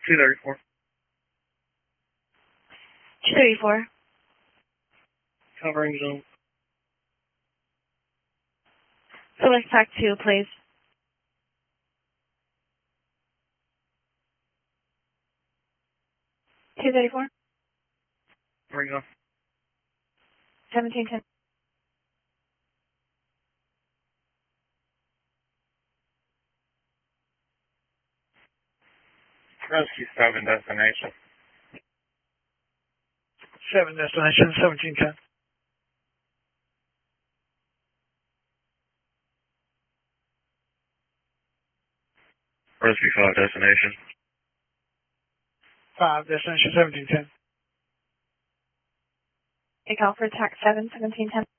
234. 234. Covering zone. Select TAC 2, please. $234. Bring on. 1710. Rescue 7 destination. 7 destination, 1710. Rescue 5 destination. 5 destination, 1710. Take off for TAC 7, 1710.